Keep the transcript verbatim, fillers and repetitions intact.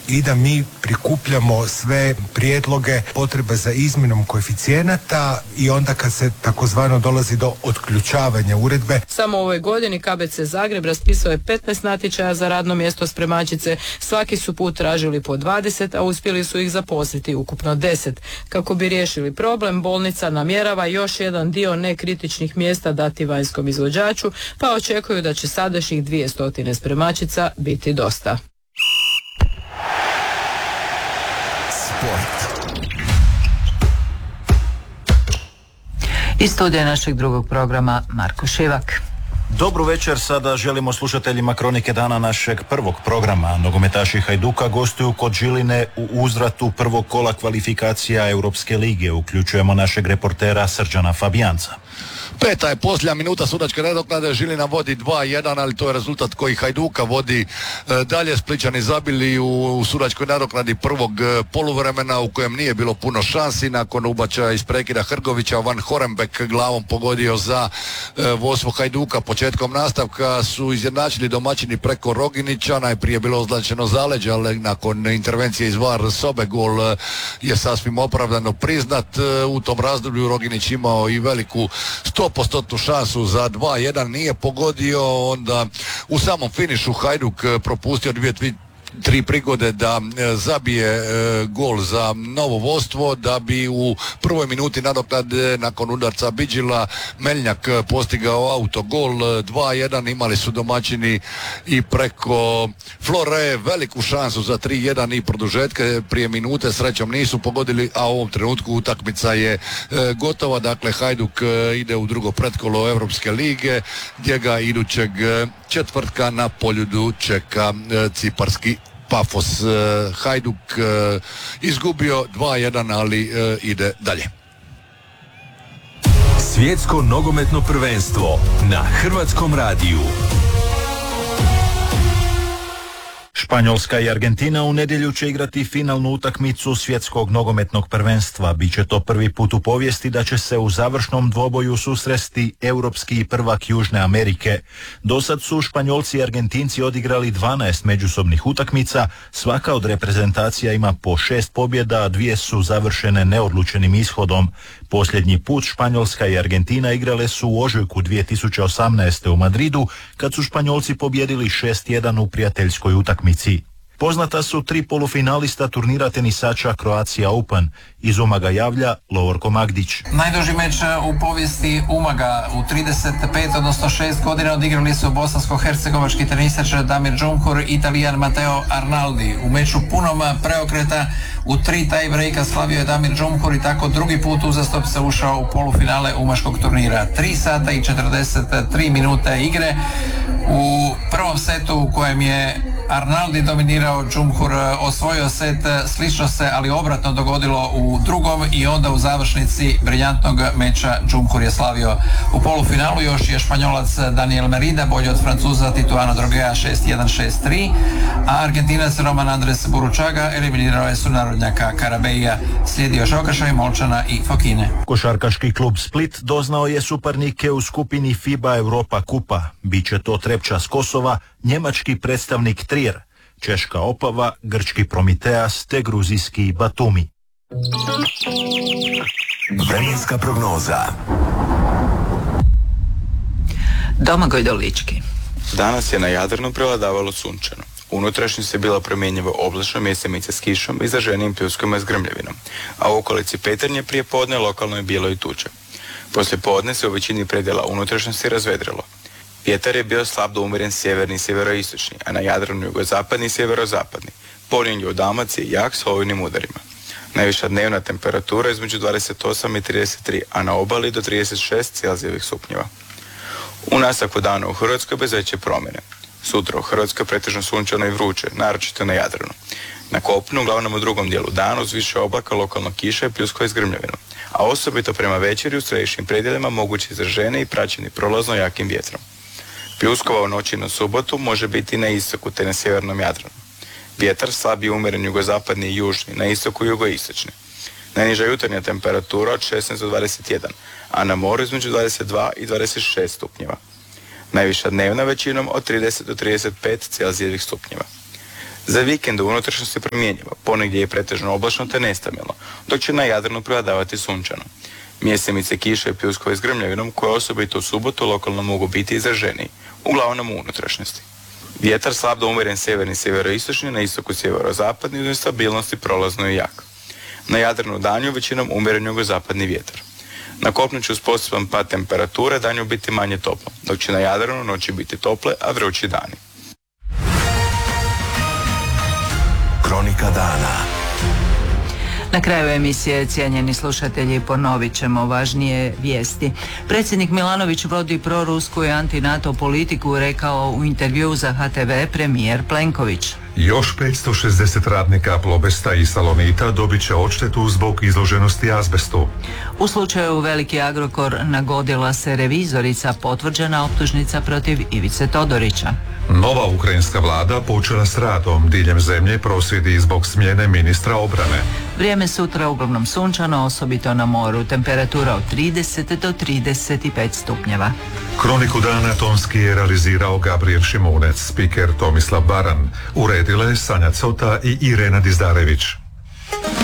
i da mi prikupljamo sve prijedloge, potrebe za izmjenom koeficijenata i onda kad se takozvano dolazi do otključavanja uredbe. Samo u ovoj godini K B C Zagreb raspisao je petnaest natječaja za radno mjesto spremačice. Svaki su put tražili po dvadeset, a uspjeli su ih zaposliti ukupno deset. Kako bi riješili problem, bolnica namjerava još jedan dio nekritičnih mjesta dati vanjskom izvođaču, pa očekuju da će sadašnjih dvije stotine spremačica biti dosta. Sport. Iz studija našeg drugog programa Marko Šivak. Dobru večer, sada želimo slušateljima Kronike dana našeg prvog programa. Nogometaši Hajduka gostuju kod Žiline u uzvratu prvog kola kvalifikacija Europske lige. Uključujemo našeg reportera Srđana Fabijanca. Peta je posljednja minuta sudačke nadoknade, Žilina vodi dva jedan, ali to je rezultat koji Hajduka vodi e, dalje. Splićani zabili u, u sudačkoj nadoknadi prvog e, poluvremena u kojem nije bilo puno šansi. Nakon ubačaja iz prekida Hrgovića, Van Horenbeck glavom pogodio za e, vodstvo Hajduka. Početkom nastavka su izjednačili domaćini preko Roginića, najprije je bilo označeno zaleđe, ali nakon intervencije iz V A R sobe gol e, je sasvim opravdano priznat. E, u tom razdoblju Roginić imao i veliku sto posto šansu za dva jedan, nije pogodio. Onda u samom finišu Hajduk propustio dvije tri prigode da e, zabije e, gol za novo vodstvo, da bi u prvoj minuti nadoknade nakon udarca Bidžila Meljnjak postigao autogol. Dva jedan imali su domaćini i preko Flore veliku šansu za tri jedan i produžetke prije minute, srećom nisu pogodili, a u ovom trenutku utakmica je e, gotova. Dakle, Hajduk e, ide u drugo pretkolo Europske lige, gdje ga idućeg četvrtka na Poljudu čeka e, ciparski Pafos. E, Hajduk e, izgubio dva jedan, ali e, ide dalje. Svjetsko nogometno prvenstvo na Hrvatskom radiju. Španjolska i Argentina u nedjelju će igrati finalnu utakmicu svjetskog nogometnog prvenstva. Biće to prvi put u povijesti da će se u završnom dvoboju susresti europski prvak Južne Amerike. Dosad su Španjolci i Argentinci odigrali dvanaest međusobnih utakmica, svaka od reprezentacija ima po šest pobjeda, a dvije su završene neodlučenim ishodom. Posljednji put Španjolska i Argentina igrale su u ožujku dvije tisuće osamnaeste. u Madridu, kad su Španjolci pobjedili šest jedan u prijateljskoj utakmici. Poznata su tri polufinalista turnira tenisača Croatia Open. Iz Umaga javlja Lovorko Magdić. Najduži meč u povijesti Umaga u trideset pet, odnosno šest godina odigrali su bosansko-hercegovački tenisač Damir Džumhur i Italijan Matteo Arnaldi. U meču punom preokreta u tri tie breaka slavio je Damir Džumhur i tako drugi put uzastop se ušao u polufinale umaškog turnira. tri sata i četrdeset tri minute igre. U prvom setu u kojem je Arnaldi dominirao, Džumhur osvojio set, slično se ali obratno dogodilo u drugom i onda u završnici briljantnog meča Džumhur je slavio. U polufinalu još je Španjolac Daniel Merida bolji od Francuza Tituano Drogea šest jedan šest tri, a Argentinac Roman Andres Buručaga eliminirao je sunarodnjaka Karabeja. Slijedio Šokašaj, Molčana i Fokine. Košarkaški klub Split doznao je suparnike u skupini FIBA Europa Kupa. Biće to Trepča s Kosova, njemački predstavnik Trier, češka Opava, grčki Promiteas te gruzijski Batumi. Vremenska prognoza. Domagoj Dolički. Danas je na Jadranu prevladavalo sunčano. Unutrašnjost je bila promjenjivo oblačno, mjesemice s kišom i zaženijim pljuskovima s grmljavinom, a u okolici Peternje prije podne lokalno je bilo i tuče. Poslije podne se u većini predjela unutrašnjosti razvedrilo. Vjetar je bio slab do umjeren sjeverni i sjeveroistočni, a na Jadranu jugozapadni i sjeverozapadni. Polinje u Dalmaciji jak s olujnim udarima. Najviša dnevna temperatura između dvadeset osam i trideset tri, a na obali do trideset šest Celzijevih stupnjeva. U nastavku dana u Hrvatskoj bez veće promjene. Sutra u Hrvatskoj pretežno sunčano i vruće, naročito na Jadranu. Na kopnu, uglavnom u drugom dijelu dana, uz više oblaka, lokalno kiša i pljuskova s grmljavinom, a osobito prema večeri u središnjim predjelima moguće izražene i praćeni prolazno jakim vjetrom. Pljuskova u noći na subotu može biti na istoku te na sjevernom Jadranu. Vjetar slab i umjeren jugozapadni i južni, na istoku i jugoistočni. Najniža jutarnja temperatura od šesnaest do dvadeset jedan, a na moru između dvadeset dva i dvadeset šest stupnjeva. Najviša dnevna većinom od trideset do trideset pet Celzijevih stupnjeva. Za vikend u unutrašnjosti promjenjivo, ponegdje je pretežno oblačno te nestabilno, dok će na Jadranu prevladavati sunčano. Mjesemice kiše i pljuskove s grmljavinom koje osobito u subotu lokalno mogu biti izraženiji, uglavnom u unutrašnjosti. Vjetar slab do umjeren sjeverni sjeveroistočni, na istoku sjeverozapadni, do stabilnosti prolazno i jak. Na Jadranu danju većinom umjeren jugozapadni vjetar. Na kopnu će uz poseban pad temperature danju biti manje toplo, dok će na Jadranu noći biti tople, a vrući dani. Kronika dana. Na kraju emisije, cijenjeni slušatelji, ponovit ćemo važnije vijesti. Predsjednik Milanović vodi prorusku i anti-NATO politiku, rekao u intervju za H T V premijer Plenković. Još petsto šezdeset radnika Plobesta i Salonita dobit će odštetu zbog izloženosti azbestu. U slučaju Veliki Agrokor nagodila se revizorica, potvrđena optužnica protiv Ivice Todorića. Nova ukrajinska vlada počela s radom, diljem zemlje prosvjedi zbog smjene ministra obrane. Vrijeme sutra uglavnom sunčano, osobito na moru, temperatura od trideset do trideset pet stupnjeva. Kroniku dana tonski je realizirao Gabriel Šimunec, spiker Tomislav Baran, uredile Sanja Cota i Irena Dizdarević.